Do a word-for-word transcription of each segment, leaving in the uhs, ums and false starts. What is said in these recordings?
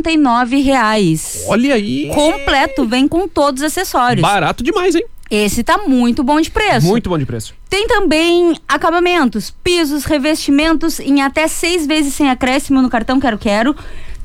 noventa e nove reais. Olha aí. Completo, vem com todos os acessórios. Barato demais, hein? Esse tá muito bom de preço. Muito bom de preço. Tem também acabamentos, pisos, revestimentos em até seis vezes sem acréscimo no cartão Quero Quero.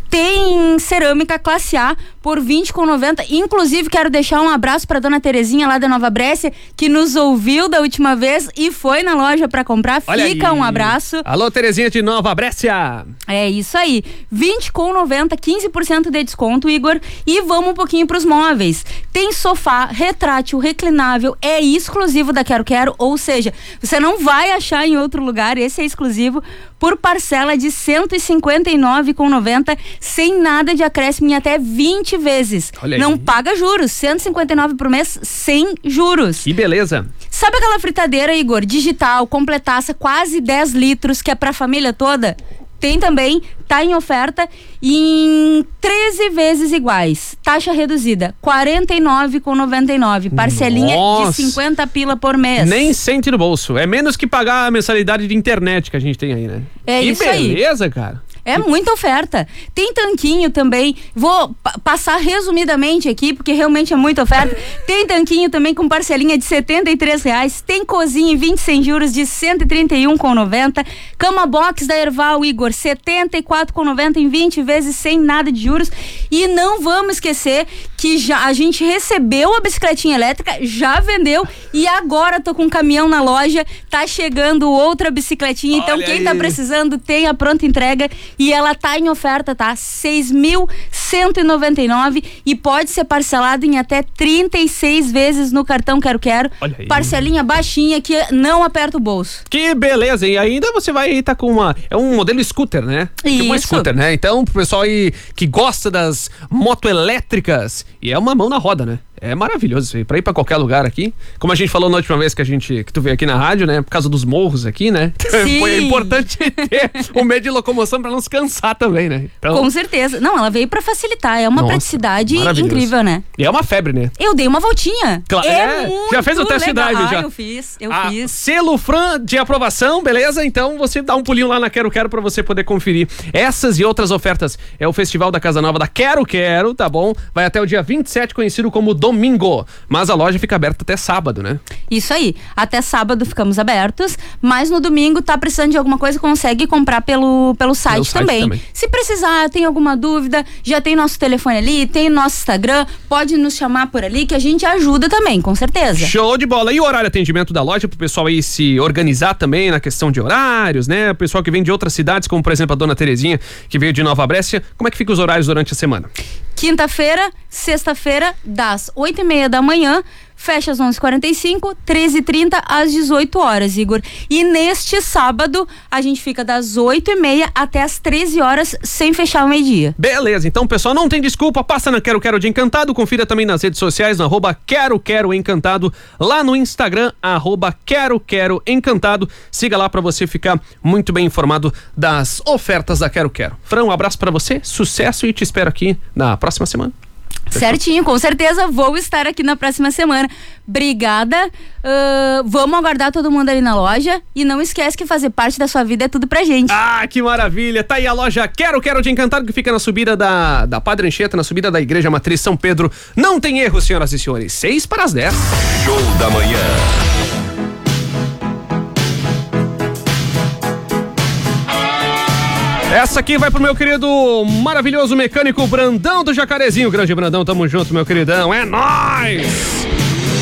Tem cerâmica classe A por vinte reais e noventa centavos. Inclusive, quero deixar um abraço para dona Terezinha lá da Nova Brécia, que nos ouviu da última vez e foi na loja para comprar. Olha Fica aí. Um abraço. Alô, Terezinha de Nova Brécia. É isso aí. vinte reais e noventa centavos, quinze por cento de desconto, Igor. E vamos um pouquinho pros móveis. Tem sofá retrátil, reclinável, é exclusivo da Quero Quero, ou seja, você não vai achar em outro lugar, esse é exclusivo, por parcela de cento e cinquenta e nove reais e noventa centavos, sem nada de acréscimo em até vinte vezes. Olha aí. Não paga juros, cento e cinquenta e nove reais por mês, sem juros. Que beleza. Sabe aquela fritadeira, Igor, digital, completaça, quase dez litros, que é pra família toda? Tem também, tá em oferta em treze vezes iguais. Taxa reduzida, quarenta e nove reais e noventa e nove centavos. Parcelinha Nossa. de cinquenta pila por mês. Nem sente no bolso. É menos que pagar a mensalidade de internet que a gente tem aí, né? É que isso aí. beleza, cara. É muita oferta. Tem tanquinho também. Vou pa- passar resumidamente aqui, porque realmente é muita oferta. Tem tanquinho também com parcelinha de setenta e três reais. Tem cozinha em vinte sem juros de cento e trinta e um reais e noventa centavos. Cama box da Erval, Igor, setenta e quatro reais e noventa centavos em vinte vezes sem nada de juros. E não vamos esquecer que já a gente recebeu a bicicletinha elétrica, já vendeu e agora tô com um caminhão na loja. Tá chegando outra bicicletinha. Então Olha quem aí. tá precisando tem a pronta entrega. E ela tá em oferta, tá? seis mil cento e noventa e nove reais e pode ser parcelado em até trinta e seis vezes no cartão Quero Quero. Olha aí. Parcelinha baixinha que não aperta o bolso. Que beleza, e ainda você vai estar com uma, é um modelo scooter, né? Tipo uma Isso. scooter, né? Então, pro pessoal aí que gosta das motoelétricas, e é uma mão na roda, né? É maravilhoso isso aí, pra ir pra qualquer lugar aqui. Como a gente falou na última vez que a gente, que tu veio aqui na rádio, né? Por causa dos morros aqui, né? Sim. Foi importante ter o meio de locomoção pra não se cansar também, né? Então, Com certeza. Não, ela veio pra facilitar. É uma Nossa, praticidade maravilhoso. incrível, né? E é uma febre, né? Eu dei uma voltinha. Claro, é, é. muito Já fez o test legal. drive, Ah, já? eu fiz, eu Ah, fiz. selo Fran de aprovação, beleza? Então você dá um pulinho lá na Quero Quero pra você poder conferir essas e outras ofertas. É o Festival da Casa Nova da Quero Quero, tá bom? Vai até o dia vinte e sete, conhecido como domingo. Mas a loja fica aberta até sábado, né? Isso aí. Até sábado ficamos abertos, mas no domingo tá precisando de alguma coisa, consegue comprar pelo, pelo site, Pelo site também. também. Se precisar, tem alguma dúvida, já tem nosso telefone ali, tem nosso Instagram, pode nos chamar por ali que a gente ajuda também, com certeza. Show de bola. E o horário de atendimento da loja pro pessoal aí se organizar também na questão de horários, né? O pessoal que vem de outras cidades, como por exemplo a dona Terezinha, que veio de Nova Brécia, como é que fica os horários durante a semana? Quinta-feira, sexta-feira, das oito e meia da manhã, fecha às onze e quarenta e cinco, treze e trinta às dezoito horas, Igor. E neste sábado, a gente fica das oito e meia até as treze horas, sem fechar o meio-dia. Beleza, então pessoal, não tem desculpa, passa na Quero Quero de Encantado, confira também nas redes sociais, no arroba Quero Quero Encantado, lá no Instagram, arroba Quero Quero Encantado, siga lá pra você ficar muito bem informado das ofertas da Quero Quero. Fran, um abraço pra você, sucesso e te espero aqui na próxima semana. Certinho, com certeza vou estar aqui na próxima semana. Obrigada. Uh, vamos aguardar todo mundo ali na loja. E não esquece que fazer parte da sua vida é tudo pra gente. Ah, que maravilha! Tá aí a loja Quero Quero de Encantado, que fica na subida da, da Padre Anchieta, na subida da Igreja Matriz São Pedro. Não tem erro, senhoras e senhores. Seis para as dez. Show da manhã. Essa aqui vai pro meu querido maravilhoso mecânico Brandão do Jacarezinho. Grande Brandão, tamo junto, meu queridão. É nóis!